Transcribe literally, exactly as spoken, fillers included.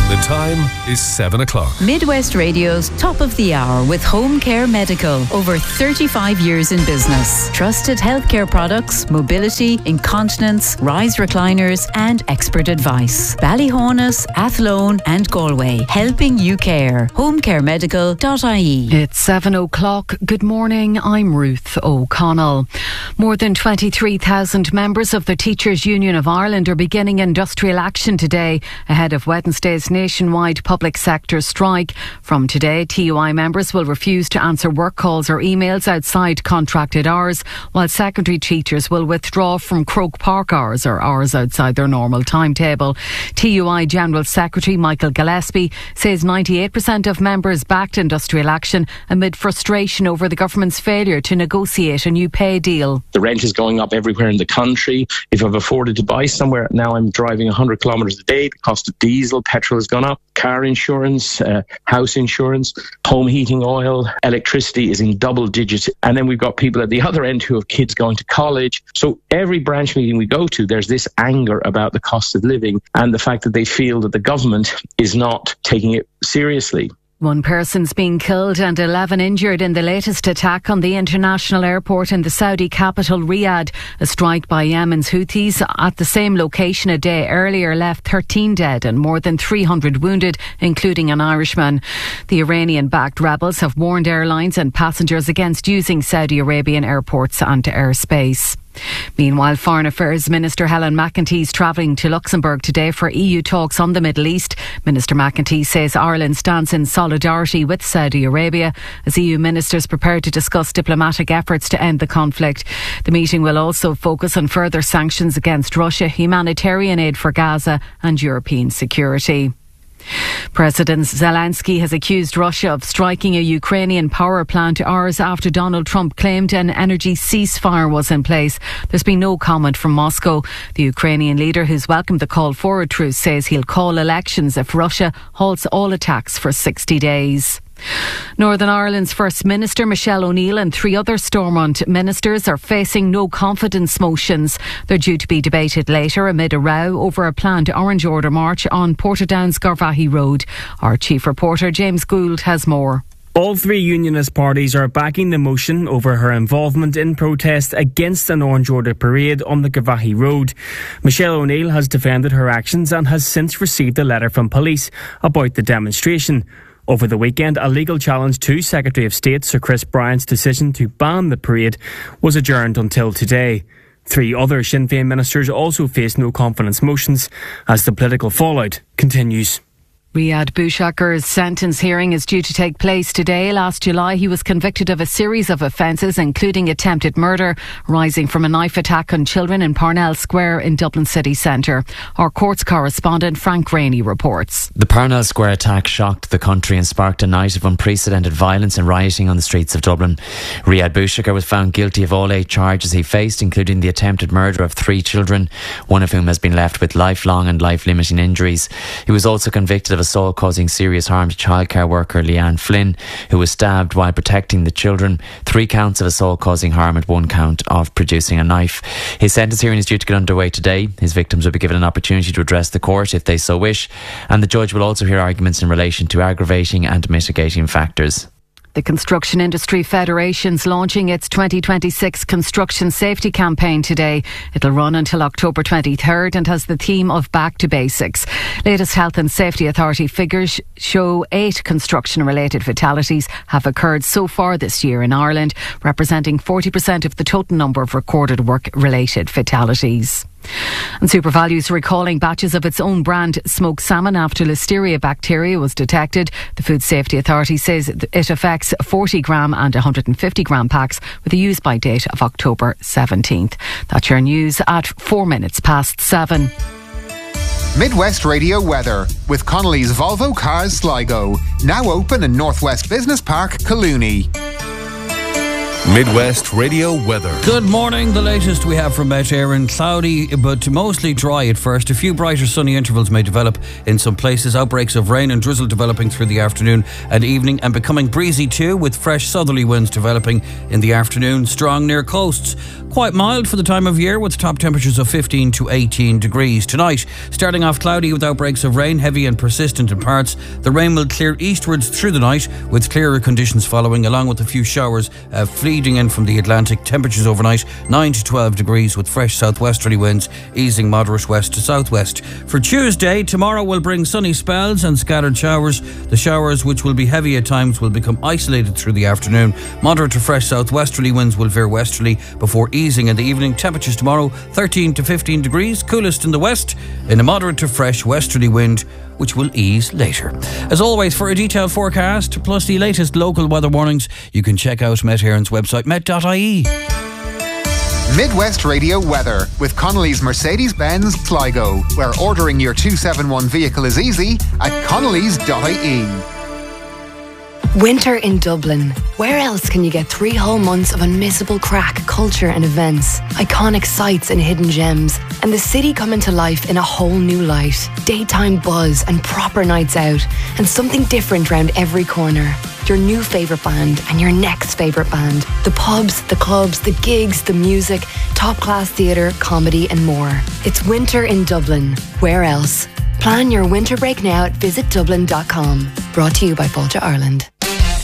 The time is seven o'clock. Midwest Radio's Top of the Hour with Home Care Medical. Over thirty-five years in business. Trusted healthcare products, mobility, incontinence, rise recliners and expert advice. Ballyhonus, Athlone and Galway. Helping you care. home care medical dot I E. It's seven o'clock. Good morning. I'm Ruth O'Connell. More than twenty-three thousand members of the Teachers Union of Ireland are beginning industrial action today ahead of Wednesday's nationwide public sector strike. From today, T U I members will refuse to answer work calls or emails outside contracted hours, while secondary teachers will withdraw from Croke Park hours or hours outside their normal timetable. T U I General Secretary Michael Gillespie says ninety-eight percent of members backed industrial action amid frustration over the government's failure to negotiate a new pay deal. The rent is going up everywhere in the country. If I've afforded to buy somewhere, now I'm driving one hundred kilometres a day. The cost of diesel, petrol has gone up. Car insurance, uh, house insurance, home heating oil, electricity is in double digits. And then we've got people at the other end who have kids going to college. So every branch meeting we go to, there's this anger about the cost of living and the fact that they feel that the government is not taking it seriously. One person's been killed and eleven injured in the latest attack on the international airport in the Saudi capital Riyadh. A strike by Yemen's Houthis at the same location a day earlier left thirteen dead and more than three hundred wounded, including an Irishman. The Iranian-backed rebels have warned airlines and passengers against using Saudi Arabian airports and airspace. Meanwhile, Foreign Affairs Minister Helen McEntee is travelling to Luxembourg today for E U talks on the Middle East. Minister McEntee says Ireland stands in solidarity with Saudi Arabia as E U ministers prepare to discuss diplomatic efforts to end the conflict. The meeting will also focus on further sanctions against Russia, humanitarian aid for Gaza and European security. President Zelensky has accused Russia of striking a Ukrainian power plant hours after Donald Trump claimed an energy ceasefire was in place. There's been no comment from Moscow. The Ukrainian leader, who's welcomed the call for a truce, says he'll call elections if Russia halts all attacks for sixty days. Northern Ireland's First Minister Michelle O'Neill and three other Stormont ministers are facing no confidence motions. They're due to be debated later amid a row over a planned Orange Order march on Portadown's Garvaghey Road. Our chief reporter James Gould has more. All three unionist parties are backing the motion over her involvement in protest against an Orange Order parade on the Garvaghey Road. Michelle O'Neill has defended her actions and has since received a letter from police about the demonstration. Over the weekend, a legal challenge to Secretary of State Sir Chris Bryant's decision to ban the parade was adjourned until today. Three other Sinn Féin ministers also face no confidence motions as the political fallout continues. Riyad Bouchaker's sentence hearing is due to take place today. Last July, he was convicted of a series of offences, including attempted murder, rising from a knife attack on children in Parnell Square in Dublin city centre. Our courts correspondent Frank Rainey reports. The Parnell Square attack shocked the country and sparked a night of unprecedented violence and rioting on the streets of Dublin. Riyad Bouchaker was found guilty of all eight charges he faced, including the attempted murder of three children, one of whom has been left with lifelong and life-limiting injuries. He was also convicted of assault causing serious harm to childcare worker Leanne Flynn, who was stabbed while protecting the children, three counts of assault causing harm and one count of producing a knife. His sentence hearing is due to get underway today. His victims will be given an opportunity to address the court if they so wish, and the judge will also hear arguments in relation to aggravating and mitigating factors. The Construction Industry Federation's launching its twenty twenty-six Construction Safety Campaign today. It'll run until October twenty-third and has the theme of Back to Basics. Latest Health and Safety Authority figures show eight construction-related fatalities have occurred so far this year in Ireland, representing forty percent of the total number of recorded work-related fatalities. And SuperValu is recalling batches of its own brand smoked salmon after Listeria bacteria was detected. The Food Safety Authority says it affects forty gram and one hundred fifty gram packs with a use by date of October seventeenth. That's your news at four minutes past seven. Midwest Radio weather with Connolly's Volvo Cars Sligo. Now open in Northwest Business Park, Collooney. Midwest Radio weather. Good morning. The latest we have from Met Éireann. Cloudy but mostly dry at first. A few brighter sunny intervals may develop in some places. Outbreaks of rain and drizzle developing through the afternoon and evening, and becoming breezy too, with fresh southerly winds developing in the afternoon. Strong near coasts. Quite mild for the time of year, with top temperatures of fifteen to eighteen degrees. Tonight, starting off cloudy with outbreaks of rain, heavy and persistent in parts. The rain will clear eastwards through the night, with clearer conditions following, along with a few showers uh, fleeting in from the Atlantic. Temperatures overnight nine to twelve degrees, with fresh southwesterly winds easing moderate west to southwest. For Tuesday, tomorrow will bring sunny spells and scattered showers. The showers, which will be heavy at times, will become isolated through the afternoon. Moderate to fresh southwesterly winds will veer westerly before easing in the evening. Temperatures tomorrow thirteen to fifteen degrees, coolest in the west, in a moderate to fresh westerly wind, which will ease later. As always, for a detailed forecast, plus the latest local weather warnings, you can check out Met Éireann's website, met dot I E. Midwest Radio weather with Connolly's Mercedes-Benz Sligo, where ordering your two seventy-one vehicle is easy at connellys dot I E. Winter in Dublin. Where else can you get three whole months of unmissable crack, culture and events, iconic sights and hidden gems, and the city coming to life in a whole new light? Daytime buzz and proper nights out, and something different round every corner. Your new favourite band and your next favourite band. The pubs, the clubs, the gigs, the music, top-class theatre, comedy and more. It's winter in Dublin. Where else? Plan your winter break now at visit dublin dot com. Brought to you by Fáilte Ireland.